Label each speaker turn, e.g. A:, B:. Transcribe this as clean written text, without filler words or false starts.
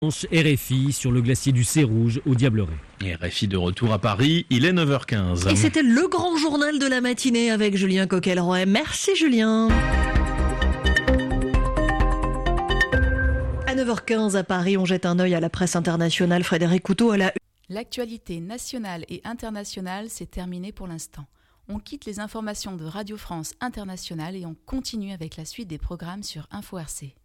A: RFI sur le glacier du Cé-Rouge au Diableret.
B: Et RFI de retour à Paris, il est 9h15.
C: Et c'était le grand journal de la matinée avec Julien Coquelroy. Merci Julien. À 9h15 à Paris, on jette un œil à la presse internationale. Frédéric Couteau à la...
D: L'actualité nationale et internationale, c'est terminé pour l'instant. On quitte les informations de Radio France Internationale et on continue avec la suite des programmes sur Info RC.